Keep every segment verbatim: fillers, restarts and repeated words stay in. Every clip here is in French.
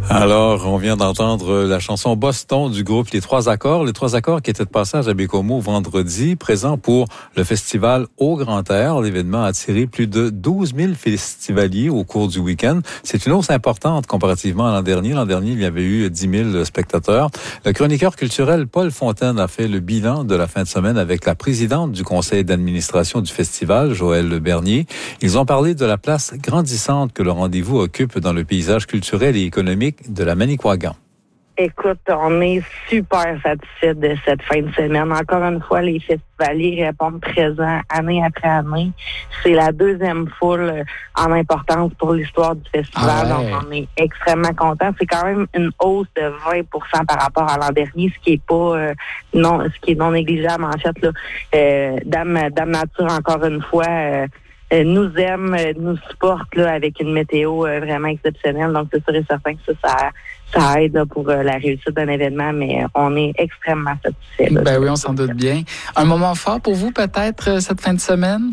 Alors, on vient d'entendre la chanson Boston du groupe Les Trois Accords. Les Trois Accords qui étaient de passage à Baie-Comeau vendredi, présent pour le festival Au Grand Air. L'événement a attiré plus de douze mille festivaliers au cours du week-end. C'est une hausse importante comparativement à l'an dernier. L'an dernier, il y avait eu dix mille spectateurs. Le chroniqueur culturel Paul Fontaine a fait le bilan de la fin de semaine avec la présidente du conseil d'administration du festival, Joëlle Bernier. Ils ont parlé de la place grandissante que le rendez-vous occupe dans le paysage culturel et économique de la Manicouagan. Écoute, on est super satisfait de cette fin de semaine. Encore une fois, les festivaliers répondent présents année après année. C'est la deuxième foule en importance pour l'histoire du festival. Ah ouais. Donc, on est extrêmement contents. C'est quand même une hausse de vingt pour cent par rapport à l'an dernier, ce qui est pas euh, non, ce qui est non négligeable en fait. Là. Euh, Dame, Dame Nature, encore une fois, euh, Euh, nous aime, euh, nous supporte là, avec une météo euh, vraiment exceptionnelle. Donc, c'est sûr et certain que ça, ça, ça aide là, pour euh, la réussite d'un événement, mais euh, on est extrêmement satisfait. Là, ben oui, on s'en doute bien. Un moment fort pour vous, peut-être, euh, cette fin de semaine?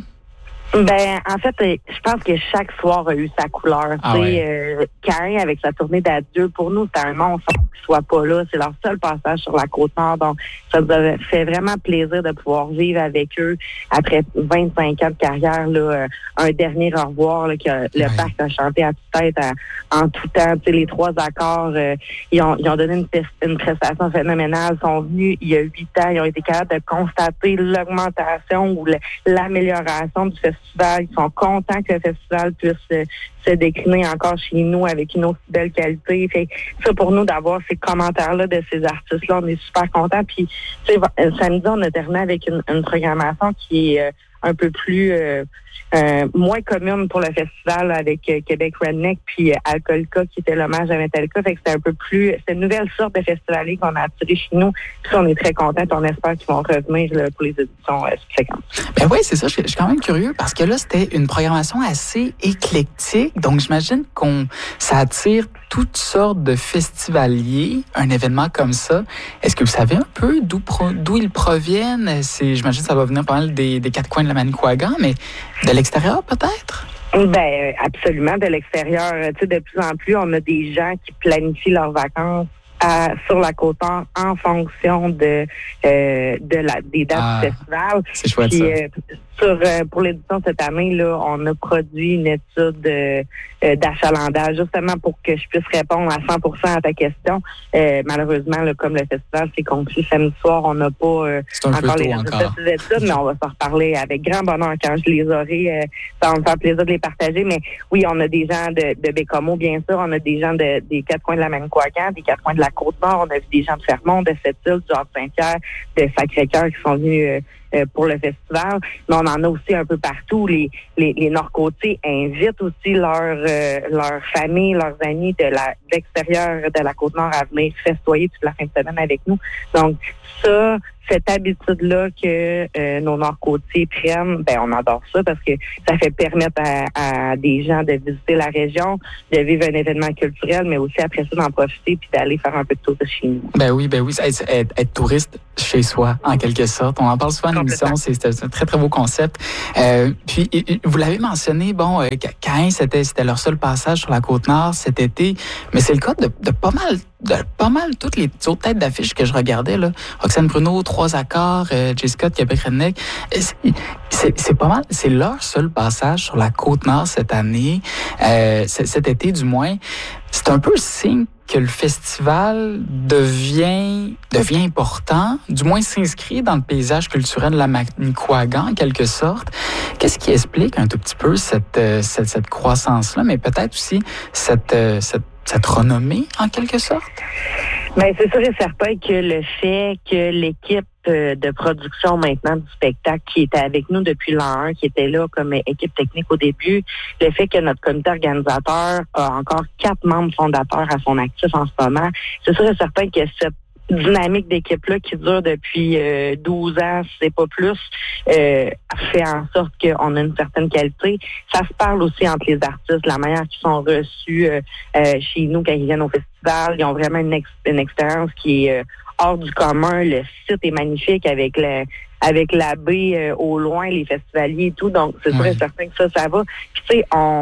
Ben, en fait, euh, je pense que chaque soir a eu sa couleur. Ah ouais. euh, Caïn, avec sa tournée d'adieu, pour nous, c'était un non-sens qu'il soit pas là. C'est leur seul passage sur la Côte-Nord. Donc, ça nous a fait vraiment plaisir de pouvoir vivre avec eux après vingt-cinq ans de carrière, là, euh, un dernier au revoir, là, que ouais. le parc a chanté à toute tête à, en tout temps. Tu sais, les trois accords, euh, ils, ont, ils ont donné une, une prestation phénoménale. Ils sont venus il y a huit ans. Ils ont été capables de constater l'augmentation ou l'amélioration du festival. Ils sont contents que le festival puisse euh, se décliner encore chez nous avec une aussi belle qualité. Fait ça, pour nous, d'avoir ces commentaires-là de ces artistes-là, on est super contents. Puis, tu sais, samedi, on a terminé avec une, une programmation qui est euh, un peu plus euh, euh, moins commune pour le festival avec euh, Québec Redneck puis euh, Alcoolka qui était l'hommage à Metallica. Fait que c'était un peu plus, c'est une nouvelle sorte de festivalier qu'on a attiré chez nous. Puis on est très contents. On espère qu'ils vont revenir là, pour les éditions euh, fréquentes. Ben oui, c'est ça. Je, je suis quand même curieux parce que là, c'était une programmation assez éclectique. Donc, j'imagine qu'on ça attire toutes sortes de festivaliers, un événement comme ça. Est-ce que vous savez un peu d'où, pro, d'où ils proviennent? C'est, j'imagine que ça va venir pas mal des, des quatre coins de la Manicouagan, mais de l'extérieur peut-être? Ben absolument, de l'extérieur. Tu sais, de plus en plus, on a des gens qui planifient leurs vacances à, sur la Côte-Nord en fonction de, euh, de la, des dates ah, du festival. C'est chouette. Puis, ça. Euh, sur, euh, pour l'édition cette année, là, on a produit une étude euh, euh, d'achalandage justement pour que je puisse répondre à cent pour cent à ta question. Euh, malheureusement, là, comme le festival s'est conclu samedi soir, on n'a pas euh, encore les résultats des études, mais on va s'en reparler avec grand bonheur quand je les aurai. Euh, ça va me faire plaisir de les partager. Mais oui, on a des gens de, de Baie-Comeau, bien sûr. On a des gens de, des quatre coins de la Manicouagan, des quatre coins de la Côte-Nord. On a vu des gens de Fermont, de Sept-Îles, du Hors-Saint-Pierre, de Sacré-Cœur qui sont venus euh, euh, pour le festival. Mais on en a aussi un peu partout. Les, les, les Nord-Côtiers invitent aussi leur, euh, leur famille, leurs amis de, la, de l'extérieur de la Côte-Nord à venir festoyer toute la fin de semaine avec nous. Donc, ça, cette habitude-là que euh, nos Nord-Côtiers prennent, ben on adore ça parce que ça fait permettre à, à des gens de visiter la région, de vivre un événement culturel, mais aussi après ça d'en profiter puis d'aller faire un peu de tour de chez nous. Ben oui, ben oui, être, être, être touriste chez soi, en quelque sorte. On en parle souvent à l'émission, c'est, c'est un très, très beau concept. Euh, puis, vous l'avez mentionné, bon, euh, Caïn, c'était, c'était leur seul passage sur la Côte-Nord cet été, mais c'est le cas de, de pas mal de pas mal toutes les autres têtes d'affiches que je regardais, là. Roxane Bruno, Trois Accords, euh, J. Scott, Québec Redneck. C'est, c'est, c'est pas mal, c'est leur seul passage sur la Côte-Nord cette année, euh, cet été du moins. C'est un peu le signe que le festival devient, devient important, du moins s'inscrit dans le paysage culturel de la Manicouagan, en quelque sorte. Qu'est-ce qui explique un tout petit peu cette, cette, cette croissance-là, mais peut-être aussi cette, cette cette renommée, en quelque sorte? Bien, c'est sûr et certain que le fait que l'équipe de production maintenant du spectacle qui était avec nous depuis l'an un, qui était là comme équipe technique au début, le fait que notre comité organisateur a encore quatre membres fondateurs à son actif en ce moment, c'est sûr et certain que cette dynamique d'équipe-là qui dure depuis euh, douze ans, si c'est pas plus, euh, fait en sorte qu'on a une certaine qualité. Ça se parle aussi entre les artistes, la manière qu'ils sont reçus euh, euh, chez nous quand ils viennent au festival. Ils ont vraiment une, ex- une expérience qui est euh, hors du commun. Le site est magnifique avec le avec la baie euh, au loin, les festivaliers et tout. Donc, c'est sûr et certain que ça, ça va. Puis, tu sais, on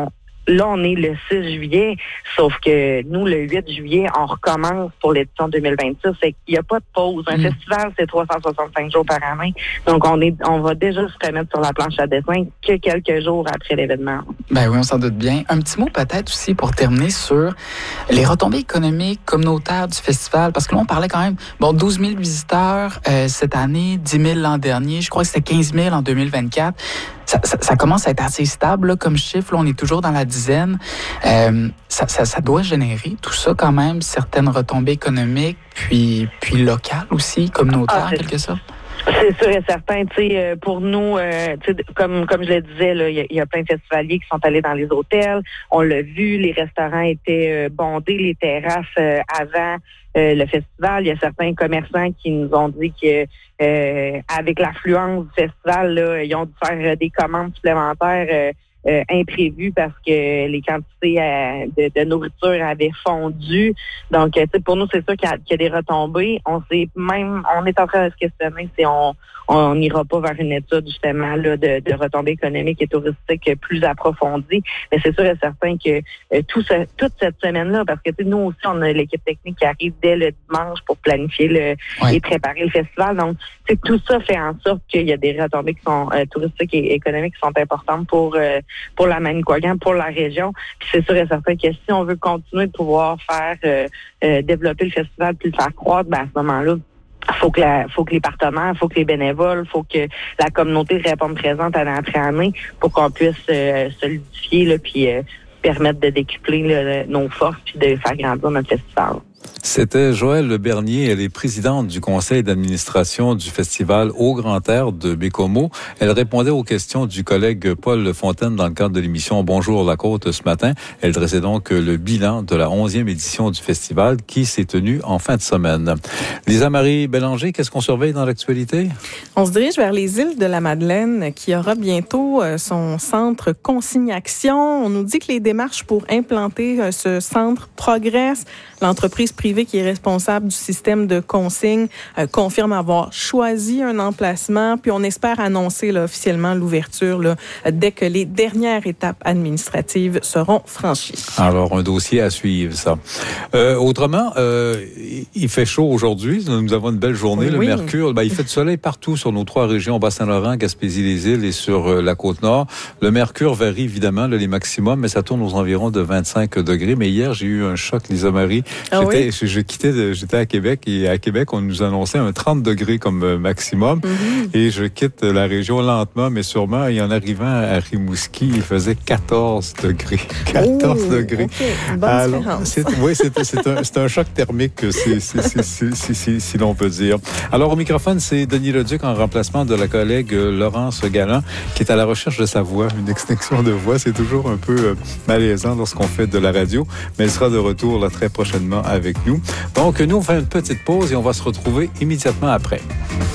là, on est le six juillet, sauf que nous, le huit juillet, on recommence pour l'édition deux mille vingt-six. Fait qu'il n'y a pas de pause. Un mmh. festival, c'est trois cent soixante-cinq jours par année. Donc, on est, on va déjà se remettre sur la planche à dessin que quelques jours après l'événement. Ben oui, on s'en doute bien. Un petit mot peut-être aussi pour terminer sur les retombées économiques communautaires du festival, parce que là, on parlait quand même, bon, douze mille visiteurs euh, cette année, dix mille l'an dernier, je crois que c'était quinze mille en deux mille vingt-quatre. Ça, ça, ça commence à être assez stable là, comme chiffre. Là, on est toujours dans la dizaine. Euh, ça, ça, ça doit générer tout ça quand même, certaines retombées économiques, puis, puis locales aussi, communautaires ah, en quelque sorte. C'est sûr et certain. Tu sais, pour nous, euh, tu sais, comme comme je le disais, là, il y, y a plein de festivaliers qui sont allés dans les hôtels. On l'a vu, les restaurants étaient euh, bondés, les terrasses euh, avant euh, le festival. Il y a certains commerçants qui nous ont dit que euh, avec l'affluence du festival, là, ils ont dû faire des commandes supplémentaires euh, Euh, imprévu parce que les quantités euh, de, de nourriture avaient fondu. Donc, euh, pour nous, c'est sûr qu'il y, a, qu'il y a des retombées. On sait même, on est en train de se questionner si on on n'ira pas vers une étude justement là de, de retombées économiques et touristiques plus approfondies. Mais c'est sûr et certain que euh, tout ce, toute cette semaine-là, parce que nous aussi, on a l'équipe technique qui arrive dès le dimanche pour planifier le ouais. et préparer le festival. Donc, tout ça fait en sorte qu'il y a des retombées qui sont euh, touristiques et économiques qui sont importantes pour euh, pour la Manicouagan, pour la région. Puis c'est sûr et certain que si on veut continuer de pouvoir faire euh, euh, développer le festival puis le faire croître, ben à ce moment-là, faut que la, faut que les partenaires, faut que les bénévoles, faut que la communauté réponde présente année après année pour qu'on puisse euh, solidifier là, puis euh, permettre de décupler là, nos forces puis de faire grandir notre festival. C'était Joëlle Bernier, elle est présidente du conseil d'administration du festival Au Grand Air de Baie-Comeau. Elle répondait aux questions du collègue Paul Fontaine dans le cadre de l'émission Bonjour la Côte ce matin. Elle dressait donc le bilan de la onzième édition du festival qui s'est tenue en fin de semaine. Lisa-Marie Bélanger, qu'est-ce qu'on surveille dans l'actualité? On se dirige vers les îles de la Madeleine qui aura bientôt son centre Consigne-Action. On nous dit que les démarches pour implanter ce centre progressent. L'entreprise privée qui est responsable du système de consigne euh, confirme avoir choisi un emplacement, puis on espère annoncer là, officiellement l'ouverture là, dès que les dernières étapes administratives seront franchies. Alors, un dossier à suivre, ça. Euh, autrement, euh, il fait chaud aujourd'hui. Nous avons une belle journée. Oui. Le mercure, ben, il fait du soleil partout sur nos trois régions, Bas-Saint-Laurent, Gaspésie-les-Îles et sur euh, la Côte-Nord. Le mercure varie évidemment, là, les maximums, mais ça tourne aux environs de vingt-cinq degrés. Mais hier, j'ai eu un choc, Lisa-Marie. Ah j'étais, oui? je, je quittais, j'étais à Québec et à Québec, on nous annonçait un trente degrés comme maximum. Mm-hmm. Et je quitte la région lentement, mais sûrement. Et en arrivant à Rimouski, il faisait quatorze degrés. quatorze degrés. Okay. Bonne Alors, différence. c'est, oui, c'est, c'est, un, c'est un choc thermique, si, si, si, si, si, si, si l'on peut dire. Alors, au microphone, c'est Denis Leduc en remplacement de la collègue Laurence Galland, qui est à la recherche de sa voix, une extinction de voix. C'est toujours un peu malaisant lorsqu'on fait de la radio, mais elle sera de retour là, très prochainement avec nous. Donc, nous, on fait une petite pause et on va se retrouver immédiatement après.